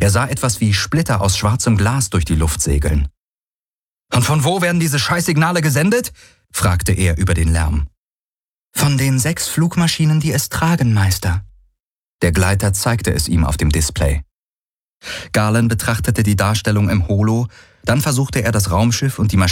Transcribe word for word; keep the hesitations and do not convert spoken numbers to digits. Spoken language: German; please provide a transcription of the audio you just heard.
Er sah etwas wie Splitter aus schwarzem Glas durch die Luft segeln. »Und von wo werden diese Scheißsignale gesendet?« fragte er über den Lärm. »Von den sechs Flugmaschinen, die es tragen, Meister.« Der Gleiter zeigte es ihm auf dem Display. Galen betrachtete die Darstellung im Holo, dann versuchte er das Raumschiff und die Maschine